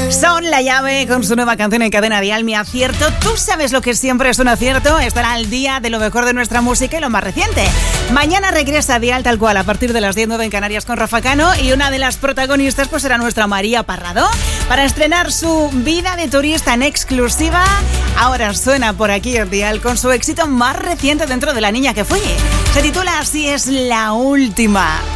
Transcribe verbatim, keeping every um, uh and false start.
Son La Llave con su nueva canción en Cadena Dial, Mi Acierto. Tú sabes lo que siempre es un acierto, estará al día de lo mejor de nuestra música y lo más reciente. Mañana regresa Dial tal cual a partir de las diez nueve en Canarias con Rafa Cano, y una de las protagonistas pues será nuestra María Parrado para estrenar su vida de turista en exclusiva. Ahora suena por aquí en Dial con su éxito más reciente dentro de La Niña que Fui. Se titula Así es la última.